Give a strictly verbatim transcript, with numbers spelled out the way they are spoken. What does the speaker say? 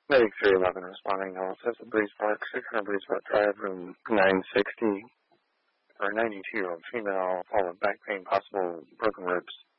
Medic three eleven responding. All says the Breeze Park, six hundred Breeze Park Drive, room nine sixty. For a ninety-two-year-old female, followed back pain, possible broken ribs.